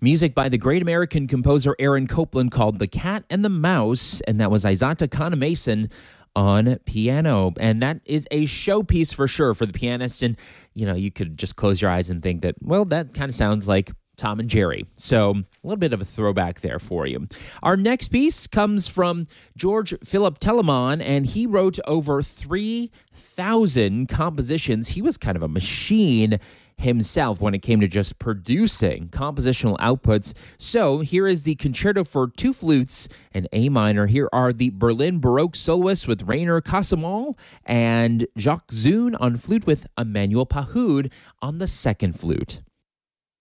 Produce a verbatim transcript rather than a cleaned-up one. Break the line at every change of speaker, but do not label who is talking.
Music by the great American composer Aaron Copland called The Cat and the Mouse, and that was Isata Kana-Mason on piano. And that is a showpiece for sure for the pianist. And, you know, you could just close your eyes and think that, well, that kind of sounds like Tom and Jerry. So a little bit of a throwback there for you. Our next piece comes from George Philip Telemann, and he wrote over three thousand compositions. He was kind of a machine himself when it came to just producing compositional outputs. So here is the Concerto for Two Flutes and A Minor. Here are the Berlin Baroque soloists with Rainer Casamol and Jacques Zune on flute with Emmanuel Pahud on the second flute.